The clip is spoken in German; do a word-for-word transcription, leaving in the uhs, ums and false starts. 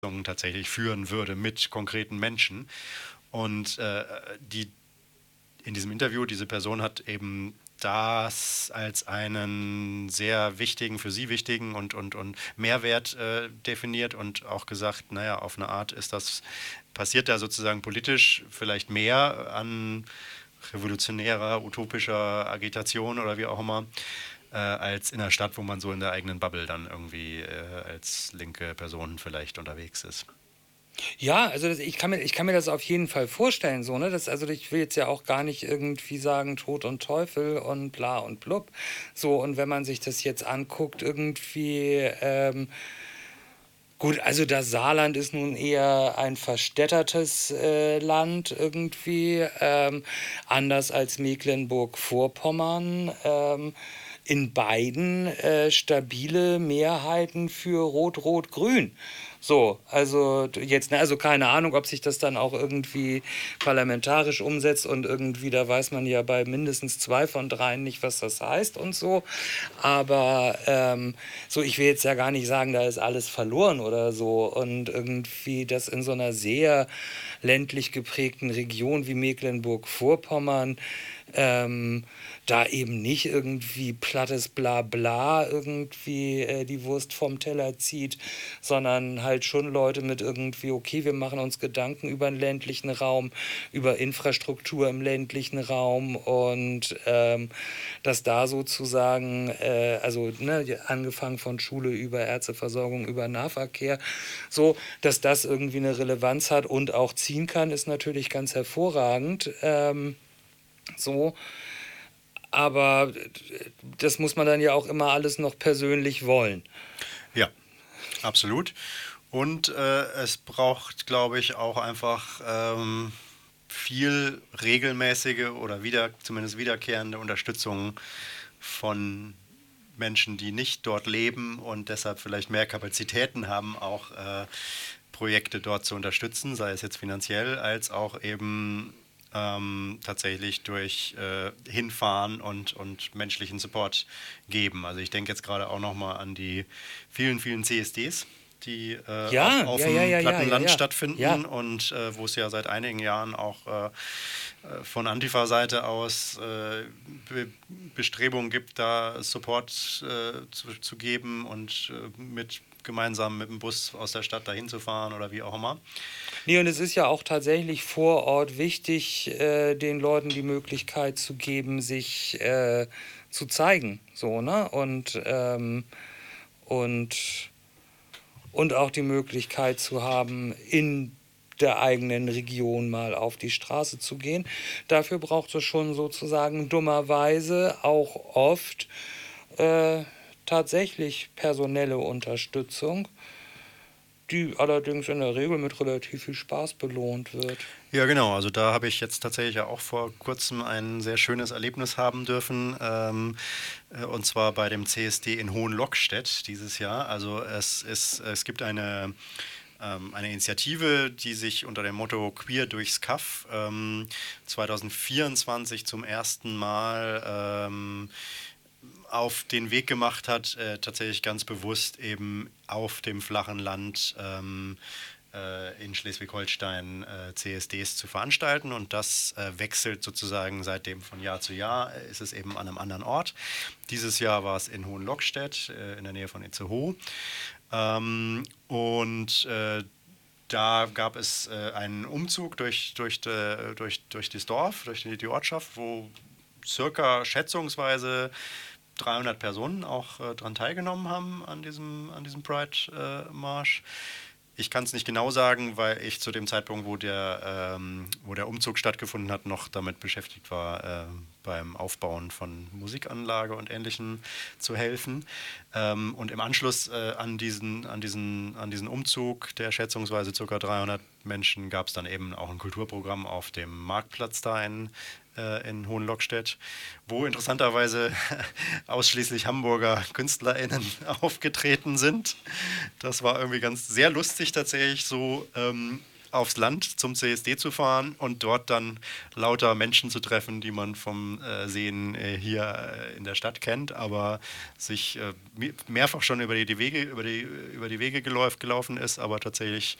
tatsächlich führen würde mit konkreten Menschen. Und äh, die in diesem Interview, diese Person hat eben das als einen sehr wichtigen, für sie wichtigen und, und, und Mehrwert äh, definiert und auch gesagt, naja, auf eine Art ist das, passiert da sozusagen politisch vielleicht mehr an revolutionärer, utopischer Agitation oder wie auch immer, äh, als in der Stadt, wo man so in der eigenen Bubble dann irgendwie äh, als linke Person vielleicht unterwegs ist. Ja, also das, ich kann mir, ich kann mir das auf jeden Fall vorstellen, so, ne? Das, also ich will jetzt ja auch gar nicht irgendwie sagen Tod und Teufel und bla und blub. So, und wenn man sich das jetzt anguckt, irgendwie, ähm, gut, also das Saarland ist nun eher ein verstädtertes äh, Land irgendwie, ähm, anders als Mecklenburg-Vorpommern. Ähm, in beiden äh, stabile Mehrheiten für Rot-Rot-Grün. So, also jetzt, ne, also keine Ahnung, ob sich das dann auch irgendwie parlamentarisch umsetzt und irgendwie, da weiß man ja bei mindestens zwei von dreien nicht, was das heißt und so. Aber ähm, so, ich will jetzt ja gar nicht sagen, da ist alles verloren oder so. Und irgendwie das in so einer sehr ländlich geprägten Region wie Mecklenburg-Vorpommern ähm, da eben nicht irgendwie plattes Blabla irgendwie äh, die Wurst vom Teller zieht, sondern halt schon Leute mit irgendwie, okay, wir machen uns Gedanken über den ländlichen Raum, über Infrastruktur im ländlichen Raum und ähm, dass da sozusagen, äh, also ne, angefangen von Schule über Ärzteversorgung, über Nahverkehr, so, dass das irgendwie eine Relevanz hat und auch ziehen kann, ist natürlich ganz hervorragend. Ähm, so, aber das muss man dann ja auch immer alles noch persönlich wollen. Ja, absolut. Und äh, es braucht, glaube ich, auch einfach ähm, viel regelmäßige oder wieder, zumindest wiederkehrende Unterstützung von Menschen, die nicht dort leben und deshalb vielleicht mehr Kapazitäten haben, auch äh, Projekte dort zu unterstützen, sei es jetzt finanziell, als auch eben ähm, tatsächlich durch äh, Hinfahren und, und menschlichen Support geben. Also ich denke jetzt gerade auch nochmal an die vielen, vielen C S Ds, die äh, auch Ja, auf ja, ja, dem ja, ja, platten ja, Land ja. Ja, stattfinden und äh, wo es ja seit einigen Jahren auch äh, äh, von Antifa-Seite aus äh, Be Bestrebungen gibt, da Support äh, zu, zu geben und äh, mit gemeinsam mit dem Bus aus der Stadt dahin zu fahren oder wie auch immer. nee, und es ist ja auch tatsächlich vor Ort wichtig, äh, den Leuten die Möglichkeit zu geben, sich äh, zu zeigen, so, ne? Und, ähm, und, und auch die Möglichkeit zu haben, in der eigenen Region mal auf die Straße zu gehen. Dafür braucht es schon sozusagen dummerweise auch oft äh, tatsächlich personelle Unterstützung, die allerdings in der Regel mit relativ viel Spaß belohnt wird. Ja, genau. Also da habe ich jetzt tatsächlich ja auch vor kurzem ein sehr schönes Erlebnis haben dürfen. Ähm, äh, und zwar bei dem C S D in Hohenlockstedt dieses Jahr. Also es, ist, es gibt eine, ähm, eine Initiative, die sich unter dem Motto Queer durchs Kaff ähm, zwanzig vierundzwanzig zum ersten Mal ähm, auf den Weg gemacht hat, äh, tatsächlich ganz bewusst eben auf dem flachen Land ähm, äh, in Schleswig-Holstein äh, C S Ds zu veranstalten. Und das äh, wechselt sozusagen seitdem von Jahr zu Jahr, äh, ist es eben an einem anderen Ort. Dieses Jahr war es in Hohenlockstedt, äh, in der Nähe von Itzehoe. Ähm, und äh, da gab es äh, einen Umzug durch, durch, de, durch, durch das Dorf, durch die, die Ortschaft, wo circa schätzungsweise dreihundert Personen auch äh, daran teilgenommen haben an diesem, an diesem Pride-Marsch. Ich kann es nicht genau sagen, weil ich zu dem Zeitpunkt, wo der, ähm, wo der Umzug stattgefunden hat, noch damit beschäftigt war, äh, beim Aufbauen von Musikanlage und Ähnlichem zu helfen. Ähm, und im Anschluss äh, an, diesen, an, diesen, an diesen Umzug der schätzungsweise ca. dreihundert Menschen gab es dann eben auch ein Kulturprogramm auf dem Marktplatz da in, äh, in Hohenlockstedt, wo interessanterweise ausschließlich Hamburger KünstlerInnen aufgetreten sind. Das war irgendwie ganz sehr lustig tatsächlich, so ähm, aufs Land zum C S D zu fahren und dort dann lauter Menschen zu treffen, die man vom äh, Sehen äh, hier äh, in der Stadt kennt, aber sich äh, mehrfach schon über die, die Wege, über die, über die Wege geläuf, gelaufen ist, aber tatsächlich